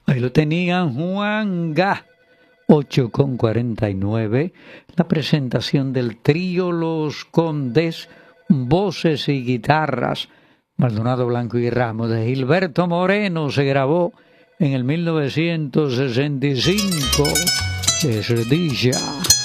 Ahí lo tenían Juanga, 8:49. La presentación del trío Los Condes, voces y guitarras. Maldonado Blanco y Ramos de Gilberto Moreno se grabó en el 1965. Es Dija.